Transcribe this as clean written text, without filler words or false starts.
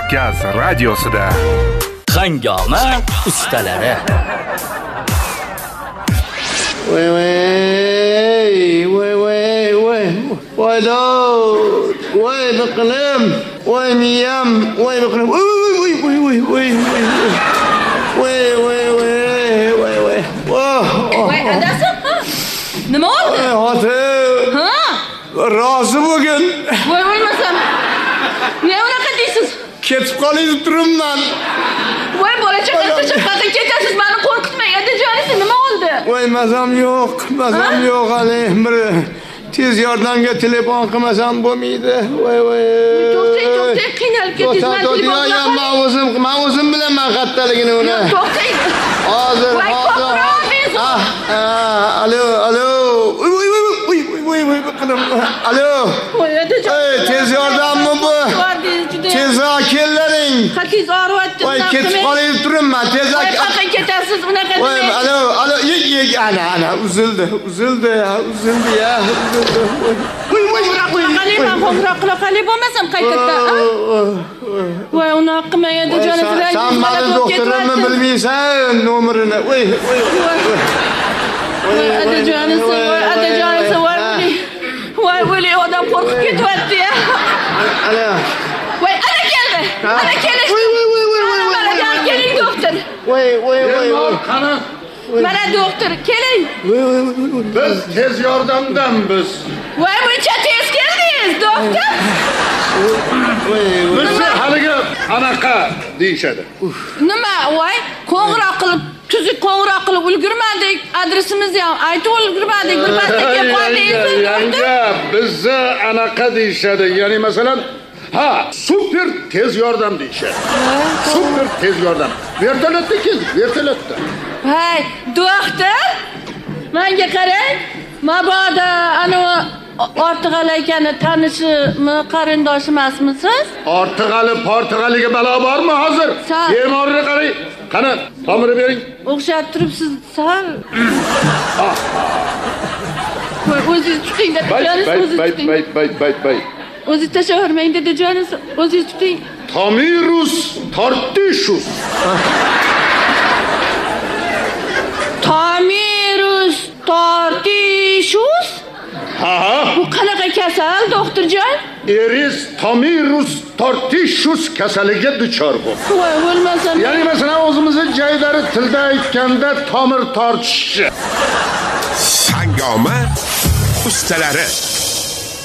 Kavkaz radiosida Hangoma ustalari. Voy biqlim, voy miyam, voy biqlim. Voy adasi, nima oldu? Ota. Ha? Rozi bo'lgin. Voy o'lmasam. Niye unaqa deysiz? Ketib qolaylik turibman. Voy bola-chaqasi shafqatga ketasiz, meni qo'rqitmang. Adajonisi nima oldi? Voy mazam yo'q hali. Bir tez yordamga telefon qilmasam bo'lmaydi. Voy. To'xtang, qiynalib ketyapman. Men o'zim bilaman xattaligini uni. To'xtang. Hozir. Alo. Voy biqlim. Alo. Voy adajon. Tez yordammi bu? Tezroq kellaring. Qatingiz og'riyapti. Voy ketib qolib turibman. Tezroq. Voy qaqin ketasiz, unaqa Voy demang. alo. Ana uzildi ya. Qo'ng'iroq qilib bo'lmasam qaytadan. Voy unaqa qilmang adajonisi. Sen meni doktorimni bilmaysan nomerini. Voy. Adajonisi voy o'li odam qo'rqib ketyapti ya. Ana. Voy ana keldi. Ana kelish. Mana keling doktor. Voy. Qani? Mana doktor keling. Biz tez yordamdanmiz. Voy buncha tez keldingiz doktor. Biz haligi anaqa deyishadi. Nima voy qo'ng'iroq qilib tuzuk qo'ng'iroq qilib ulgurmadik, adresimizni ham aytib ulgurmadik, bir pasda kelib qoldingiz. Yanga, bizni anaqa deyishadi. Ya'ni masalan, super tez yordam deyishadi. Super tez yordam. Vertolyotda keldik, vertolyotda. Hay, doktor, menga qarang. Mabodo ana Ortiqali akani tanishimi, qarindoshi emasmisiz? Ortiqali, Portugaliga balo bormi hozir? Bemorga qarang. Qani, tomiri bering. O'xshab turibsiz, sal. Voy, o'zingiz tuting dedi, joningiz o'zingiz tuting. Bay. O'zingiz tashavermang dedi, joningiz o'zingiz tuting. Tomirus tortishus. Tomirus tortishus? Bu qanaqa kasal, doktorjon? Eris Tomirus tortishus kasaliga duchor bo'ldi. Voy, o'lmasam. Ya'ni masalan o'zimizning joylari tilda aytganda tomir tortishi. Hangoma ustalari.